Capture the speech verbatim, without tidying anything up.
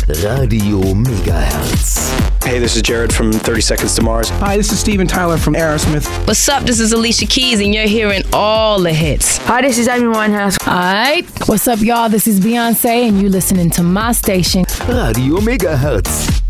Radio Megahertz. Hey, this is Jared from thirty Seconds to Mars. Hi, this is Steven Tyler from Aerosmith. What's up? This is Alicia Keys, and you're hearing all the hits. Hi, this is Amy Winehouse. Alright, what's up, y'all? This is Beyonce, and you listening to my station, Radio Megahertz.